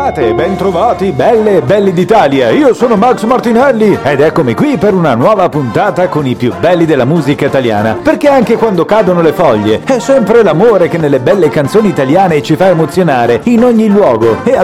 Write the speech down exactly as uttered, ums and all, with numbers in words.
Bentrovate, bentrovati, belle e belli d'Italia. Io sono Max Martinelli ed eccomi qui per una nuova puntata con i più belli della musica italiana. Perché anche quando cadono le foglie è sempre l'amore che nelle belle canzoni italiane ci fa emozionare in ogni luogo. E